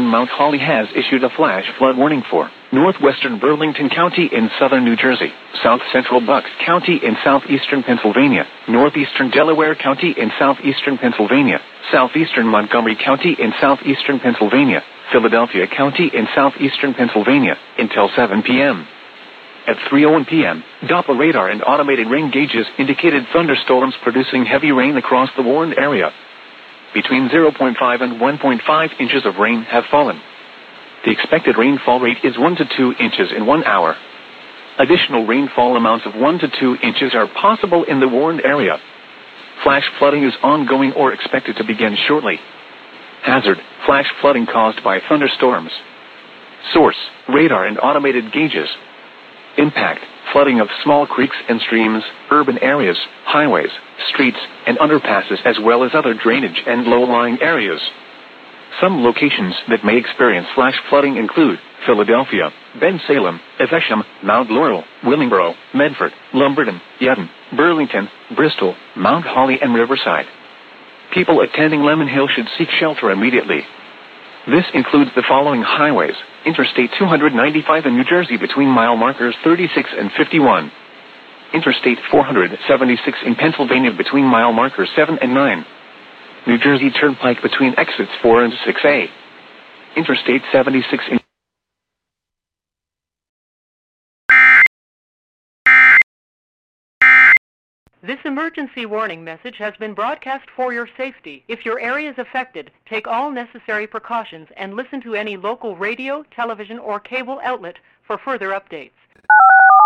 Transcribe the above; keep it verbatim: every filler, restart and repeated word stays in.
Mount Holly has issued a flash flood warning for northwestern Burlington County in southern New Jersey, south central Bucks County in southeastern Pennsylvania, northeastern Delaware County in southeastern Pennsylvania, southeastern Montgomery County in southeastern Pennsylvania, Philadelphia County in southeastern Pennsylvania, until seven p.m. At three oh one p.m., Doppler radar and automated rain gauges indicated thunderstorms producing heavy rain across the warned area. Between zero point five and one point five inches of rain have fallen. The expected rainfall rate is one to two inches in one hour. Additional rainfall amounts of one to two inches are possible in the warned area. Flash flooding is ongoing or expected to begin shortly. Hazard: flash flooding caused by thunderstorms. Source: radar and automated gauges. Impact: flooding of small creeks and streams, urban areas, highways, streets, and underpasses, as well as other drainage and low-lying areas. Some locations that may experience flash flooding include Philadelphia, Bensalem, Evesham, Mount Laurel, Willingboro, Medford, Lumberton, Yedden, Burlington, Bristol, Mount Holly, and Riverside. People attending Lemon Hill should seek shelter immediately. This includes the following highways: Interstate two ninety-five in New Jersey between mile markers thirty-six and fifty-one. Interstate four seventy-six in Pennsylvania between mile markers seven and nine. New Jersey Turnpike between exits four and six A. Interstate seventy-six in This emergency warning message has been broadcast for your safety. If your area is affected, take all necessary precautions and listen to any local radio, television, or cable outlet for further updates.